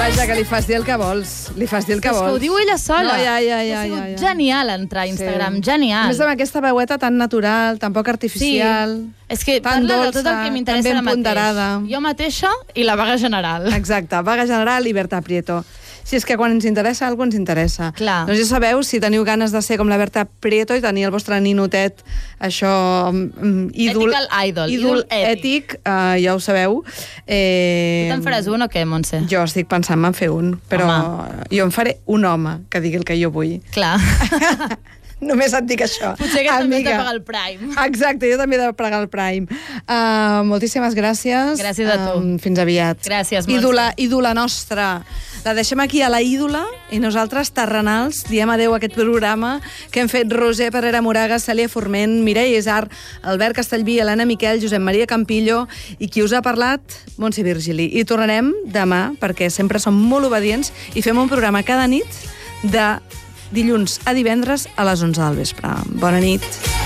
Vaja, que li fas dir el que vols. Li fas dir el que vols. És que ho diu ella sola. No, ja. Ha sigut genial entrar a Instagram, genial. A més, amb aquesta veueta tan natural, tan poc artificial... Sí. És que tan parla dolça, de tot el que m'interessa tan ara ben ponderada. mateix. Jo mateixa i la vaga general. Exacte, vaga general i Berta Prieto. Si és que quan ens interessa, alguna ens interessa. Clar. Doncs ja sabeu, si teniu ganes de ser com la Berta Prieto i tenir el vostre ninotet, això, Ethical idol ètic, ja ho sabeu. Tu te'n faràs un o què, Montse? Jo estic pensant en fer un, però jo em faré un home que digui el que jo vull. Clar. Només et dic això. Potser que també has de pagar el Prime. Exacte, jo també he de pagar el Prime. Moltíssimes gràcies. Gràcies a tu. Fins aviat. Gràcies, Montse. Ídola nostra. La deixem aquí a la ídola i nosaltres, terrenals, diem adeu a aquest programa que hem fet Roser Parera Moraga, Cèlia Forment, Mireia Isar, Albert Castellví, Helena Miquel, Josep Maria Campillo i qui us ha parlat, Montse Virgili. I tornarem demà, perquè sempre som molt obedients, i fem un programa cada nit de dilluns a divendres a les 11 del vespre. Bona nit.